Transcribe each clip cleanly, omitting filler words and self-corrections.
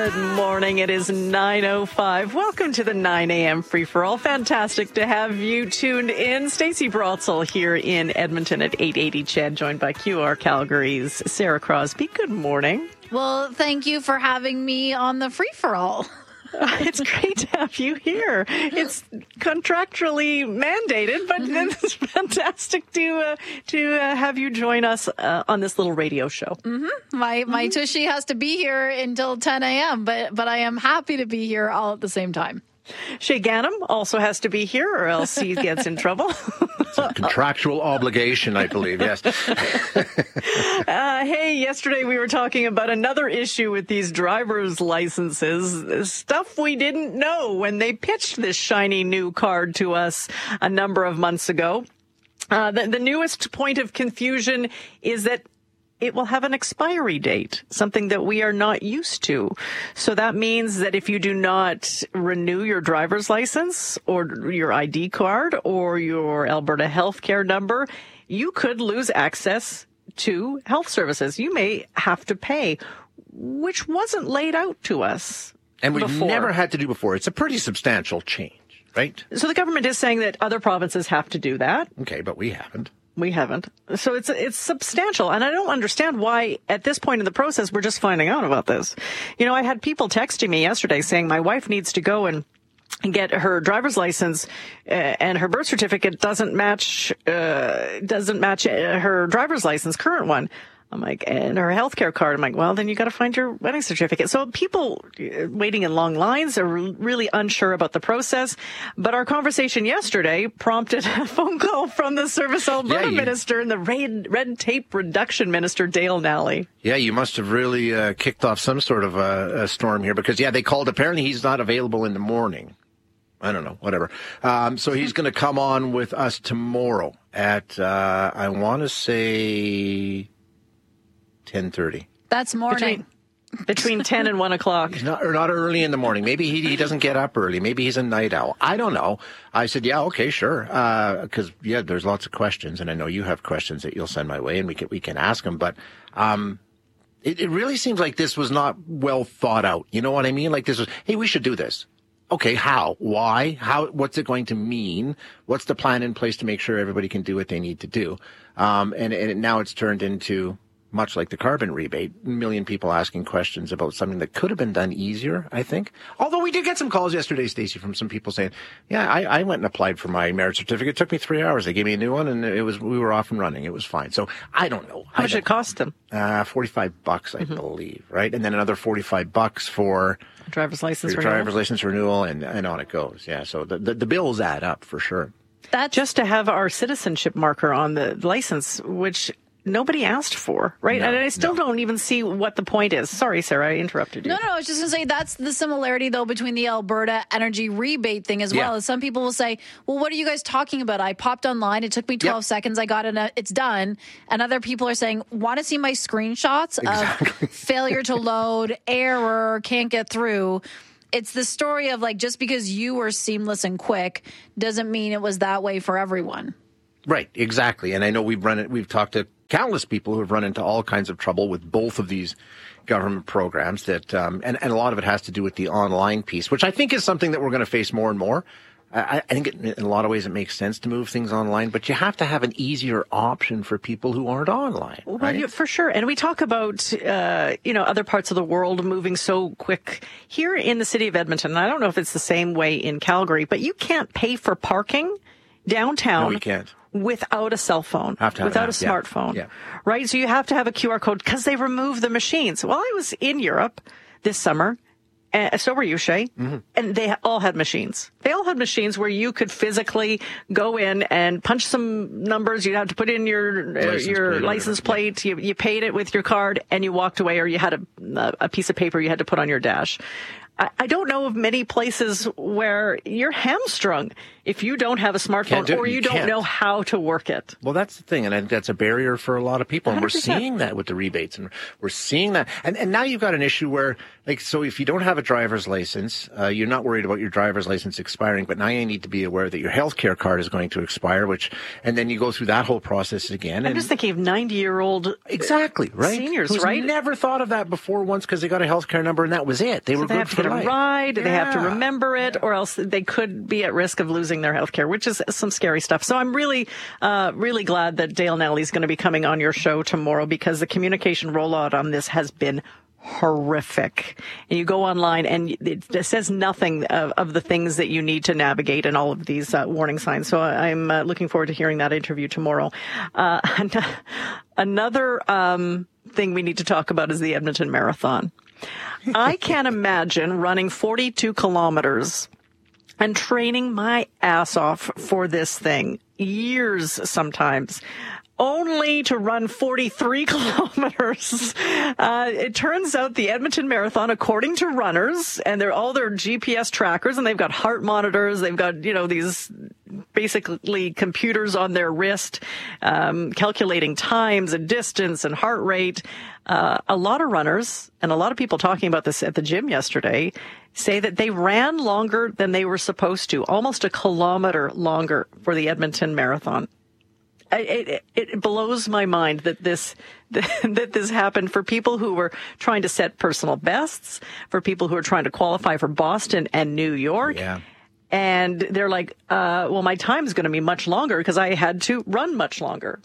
Good morning. It is 9:05. Welcome to the 9 a.m. Free-for-All. Fantastic to have you tuned in. Stacey Brotzel here in Edmonton at 880 CHED, joined by QR Calgary's Sarah Crosby. Good morning. Well, thank you for having me on the Free-for-All. It's great to have you here. It's contractually mandated, but it's fantastic to have you join us on this little radio show. My tushy has to be here until 10 a.m., but I am happy to be here all at the same time. Shay Ghanem also has to be here or else he gets in trouble. It's a contractual obligation, I believe, yes. Hey, yesterday we were talking about another issue with these driver's licenses, stuff we didn't know when they pitched this shiny new card to us a number of months ago. The newest point of confusion is that it will have an expiry date, something that we are not used to. So that means that if you do not renew your driver's license or your ID card or your Alberta healthcare number, you could lose access to health services. You may have to pay, which wasn't laid out to us. And we've never had to do before. It's a pretty substantial change, right? So the government is saying that other provinces have to do that. Okay, but we haven't. We haven't. So it's substantial. And I don't understand why at this point in the process, we're just finding out about this. You know, I had people texting me yesterday saying my wife needs to go and get her driver's license and her birth certificate doesn't match her driver's license, current one. I'm like, and her healthcare card. I'm like, well, then you got to find your wedding certificate. So people waiting in long lines are really unsure about the process. But our conversation yesterday prompted a phone call from the Service Alberta minister and the red tape reduction minister, Dale Nally. Yeah, you must have really kicked off some sort of a storm here because, they called. Apparently he's not available in the morning. I don't know, whatever. So he's going to come on with us tomorrow at, I want to say 10:30. That's morning. Between 10 and 1 o'clock. Not early in the morning. Maybe he doesn't get up early. Maybe he's a night owl. I don't know. I said, yeah, okay, sure. Because there's lots of questions, and I know you have questions that you'll send my way, and we can ask them. But it really seems like this was not well thought out. You know what I mean? Like this was, hey, we should do this. Okay, how? Why? How? What's it going to mean? What's the plan in place to make sure everybody can do what they need to do? And now it's turned into, much like the carbon rebate, a million people asking questions about something that could have been done easier, I think. Although we did get some calls yesterday, Stacey, from some people saying, yeah, I went and applied for my marriage certificate. It took me 3 hours. They gave me a new one, and we were off and running. It was fine. So I don't know. How much did it cost them? $45, I believe, right? And then another $45 for driver's license renewal, and on it goes. Yeah, so the bills add up for sure. That's just to have our citizenship marker on the license, which nobody asked for, right? And I still don't even see what the point is. Sorry, Sarah, I interrupted you. No, I was just going to say that's the similarity, though, between the Alberta energy rebate thing as well. As some people will say, well, what are you guys talking about? I popped online. It took me 12 seconds. I got it. It's done. And other people are saying, want to see my screenshots of failure to load, error, can't get through. It's the story of like, just because you were seamless and quick doesn't mean it was that way for everyone. Right, exactly. And I know we've talked to countless people who have run into all kinds of trouble with both of these government programs that, and a lot of it has to do with the online piece, which I think is something that we're going to face more and more. I think in a lot of ways it makes sense to move things online, but you have to have an easier option for people who aren't online. Right? Well, yeah, for sure. And we talk about, other parts of the world moving so quick. Here in the city of Edmonton, and I don't know if it's the same way in Calgary, but you can't pay for parking downtown. No, you can't. Without a cell phone, without a smartphone, right? So you have to have a QR code because they remove the machines. Well, I was in Europe this summer, and so were you, Shay, and they all had machines. They all had machines where you could physically go in and punch some numbers. You'd have to put in your license plate. You paid it with your card, and you walked away, or you had a piece of paper you had to put on your dash. I don't know of many places where you're hamstrung if you don't have a smartphone or you don't know how to work it. Well, that's the thing, and I think that's a barrier for a lot of people. And 100%. We're seeing that with the rebates, and we're seeing that. And now you've got an issue where, like, so if you don't have a driver's license, you're not worried about your driver's license expiring, but now you need to be aware that your health care card is going to expire, and then you go through that whole process again. I'm just thinking of 90-year-old exactly right seniors, who's right? never thought of that before once because they got a health care number and that was it. They were they good have to for get life. a ride, they have to remember it, or else they could be at risk of losing their health care, which is some scary stuff. So I'm really glad that Dale Nally is going to be coming on your show tomorrow, because the communication rollout on this has been horrific. And you go online and it says nothing of the things that you need to navigate and all of these warning signs. So I'm looking forward to hearing that interview tomorrow. Another thing we need to talk about is the Edmonton Marathon. I can't imagine running 42 kilometers and training my ass off for this thing, years sometimes, only to run 43 kilometers. It turns out the Edmonton Marathon, according to runners, and they're all their GPS trackers, and they've got heart monitors, they've got, these basically computers on their wrist, calculating times and distance and heart rate. A lot of runners and a lot of people talking about this at the gym yesterday say that they ran longer than they were supposed to, almost a kilometer longer for the Edmonton Marathon. It blows my mind that this happened for people who were trying to set personal bests, for people who are trying to qualify for Boston and New York. Yeah. And they're like, well, my time is going to be much longer because I had to run much longer.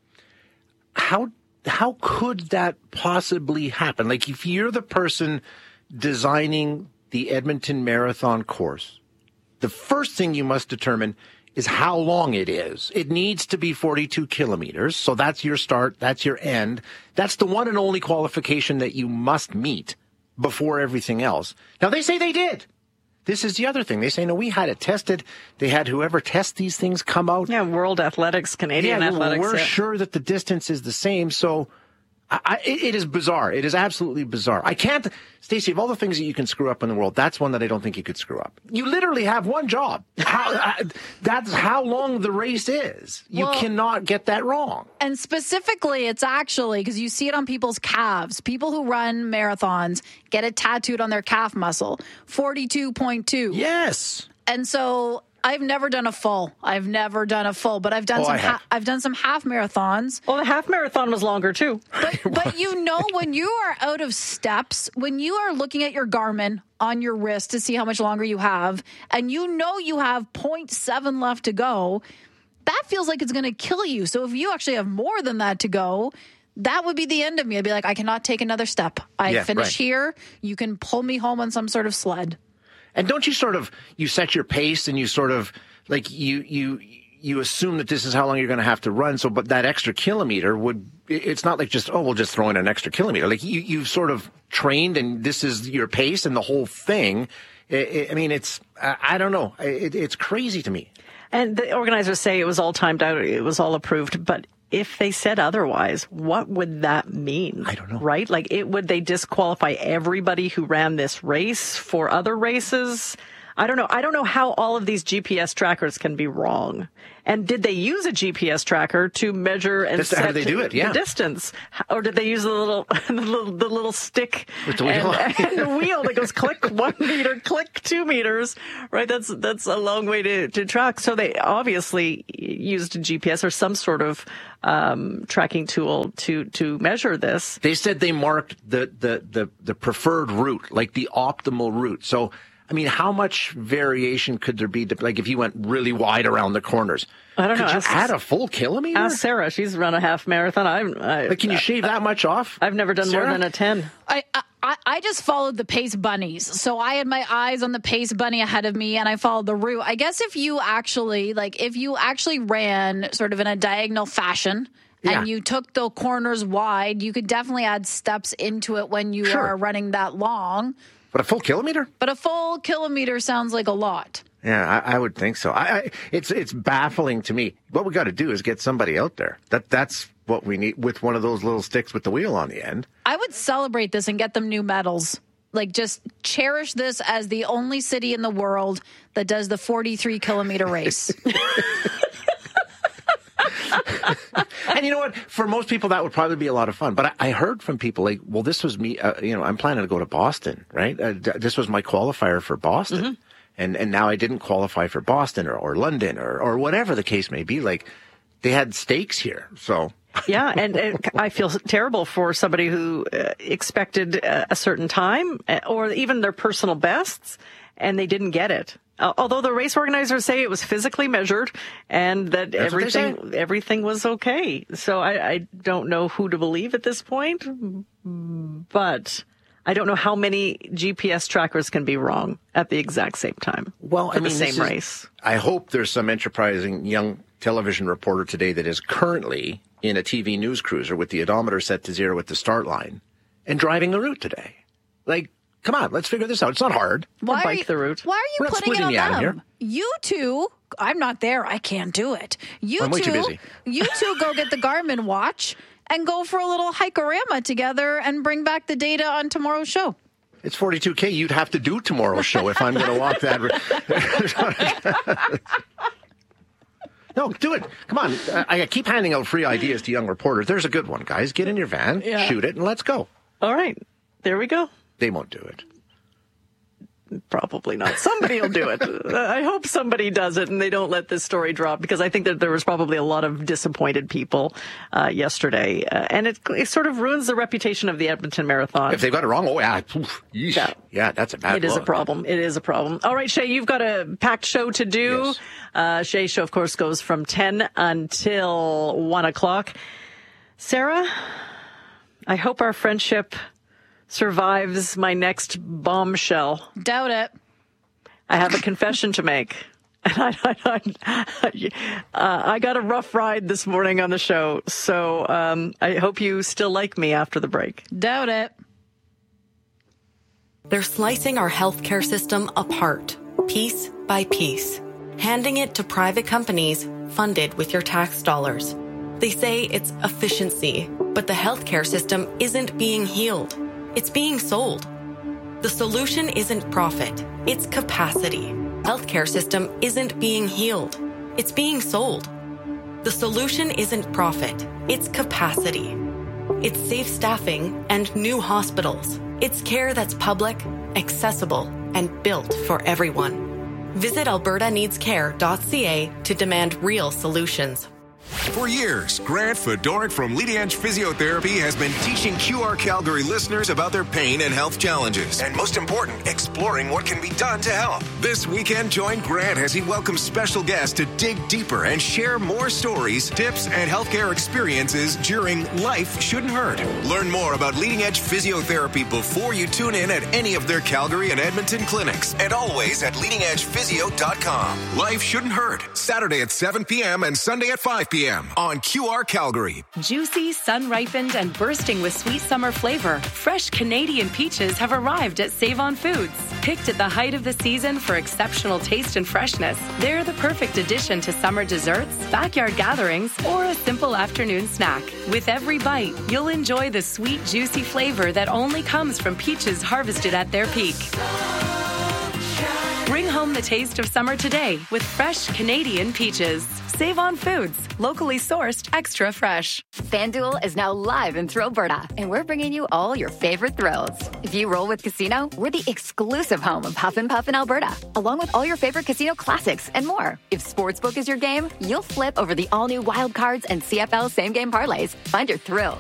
How could that possibly happen? Like, if you're the person designing the Edmonton Marathon course, the first thing you must determine is how long it is. It needs to be 42 kilometers. So that's your start. That's your end. That's the one and only qualification that you must meet before everything else. Now, they say they did. This is the other thing. They say, no, we had it tested. They had whoever tests these things come out. Yeah, World Athletics, Canadian Athletics. We're sure that the distance is the same. So it is bizarre. It is absolutely bizarre. I can't, Stacey, of all the things that you can screw up in the world, that's one that I don't think you could screw up. You literally have one job. That's how long the race is. You cannot get that wrong. And specifically, it's actually, because you see it on people's calves. People who run marathons get it tattooed on their calf muscle. 42.2. Yes. And so I've never done a full. But I've done I've done some half marathons. Well, the half marathon was longer too. But when you are out of steps, when you are looking at your Garmin on your wrist to see how much longer you have, and you have 0.7 left to go, that feels like it's going to kill you. So if you actually have more than that to go, that would be the end of me. I'd be like, I cannot take another step. I finish here. You can pull me home on some sort of sled. And don't you you set your pace and you sort of, like, you assume that this is how long you're going to have to run. So, but that extra kilometer it's not like just, we'll just throw in an extra kilometer. Like, you've sort of trained and this is your pace and the whole thing. I don't know. It's crazy to me. And the organizers say it was all timed out. It was all approved. But if they said otherwise, what would that mean? I don't know. Right? Like, would they disqualify everybody who ran this race for other races? I don't know. I don't know how all of these GPS trackers can be wrong. And did they use a GPS tracker to measure and set how do they do it? Yeah. the distance? Or did they use the little stick with the wheel and the wheel that goes click 1 meter, click 2 meters, right? That's a long way to track. So they obviously used a GPS or some sort of tracking tool to measure this. They said they marked the preferred route, like the optimal route. So, I mean, how much variation could there be? Like, if you went really wide around the corners, I don't know. Could you add a full kilometer? Ask Sarah. She's run a half marathon. Can you shave that much off? I've never done Sarah? more than a 10. I just followed the pace bunnies. So I had my eyes on the pace bunny ahead of me and I followed the route. I guess if you actually ran sort of in a diagonal fashion, and you took the corners wide, you could definitely add steps into it when you are running that long. But a full kilometer? But a full kilometer sounds like a lot. Yeah, I would think so. It's baffling to me. What we got to do is get somebody out there. That's what we need, with one of those little sticks with the wheel on the end. I would celebrate this and get them new medals. like, just cherish this as the only city in the world that does the 43-kilometer race. And you know what? For most people, that would probably be a lot of fun. But I heard from people like, well, this was me, I'm planning to go to Boston, right? This was my qualifier for Boston. And now I didn't qualify for Boston or London or whatever the case may be. Like, they had stakes here. So. Yeah, and I feel terrible for somebody who expected a certain time or even their personal bests, and they didn't get it. Although the race organizers say it was physically measured and that everything was okay. So I don't know who to believe at this point, but I don't know how many GPS trackers can be wrong at the exact same time. Well, the same race. I hope there's some enterprising young television reporter today that is currently in a TV news cruiser with the odometer set to 0 at the start line and driving the route today. Like, come on, let's figure this out. It's not hard. Why bike the route. Why are you putting it on them? Here. You two, I'm not there. I can't do it. I'm way too busy. You two go get the Garmin watch and go for a little hike-orama together and bring back the data on tomorrow's show. It's 42K. You'd have to do tomorrow's show if I'm going to walk that. No, do it. Come on. I keep handing out free ideas to young reporters. There's a good one, guys. Get in your van, shoot it, and let's go. All right. There we go. They won't do it. Probably not. Somebody will do it. I hope somebody does it and they don't let this story drop, because I think that there was probably a lot of disappointed people yesterday. And it sort of ruins the reputation of the Edmonton Marathon. If they've got it wrong, yeah, that's a bad It is a problem. It is a problem. All right, Shay, you've got a packed show to do. Yes. Shay's show, of course, goes from 10 until 1 o'clock. Sarah, I hope our friendship survives my next bombshell. Doubt it. I have a confession to make. And I got a rough ride this morning on the show, so I hope you still like me after the break. Doubt it. They're slicing our healthcare system apart, piece by piece, handing it to private companies funded with your tax dollars. They say it's efficiency, but the healthcare system isn't being healed. It's being sold. The solution isn't profit, it's capacity. Healthcare system isn't being healed. It's being sold. The solution isn't profit, it's capacity. It's safe staffing and new hospitals. It's care that's public, accessible, and built for everyone. Visit albertaneedscare.ca to demand real solutions. For years, Grant Fedoruk from Leading Edge Physiotherapy has been teaching QR Calgary listeners about their pain and health challenges. And most important, exploring what can be done to help. This weekend, join Grant as he welcomes special guests to dig deeper and share more stories, tips, and healthcare experiences during Life Shouldn't Hurt. Learn more about Leading Edge Physiotherapy before you tune in at any of their Calgary and Edmonton clinics. And always at leadingedgephysio.com. Life Shouldn't Hurt. Saturday at 7 p.m. and Sunday at 5 p.m. on QR Calgary. Juicy, sun-ripened, and bursting with sweet summer flavor, fresh Canadian peaches have arrived at Save-On Foods. Picked at the height of the season for exceptional taste and freshness, they're the perfect addition to summer desserts, backyard gatherings, or a simple afternoon snack. With every bite, you'll enjoy the sweet, juicy flavor that only comes from peaches harvested at their peak. Bring home the taste of summer today with fresh Canadian peaches. Save on Foods, locally sourced, extra fresh. FanDuel is now live in Alberta, and we're bringing you all your favorite thrills. If you roll with Casino, we're the exclusive home of Huff and Puff in Alberta, along with all your favorite casino classics and more. If Sportsbook is your game, you'll flip over the all-new Wild Cards and CFL same-game parlays. Find your thrill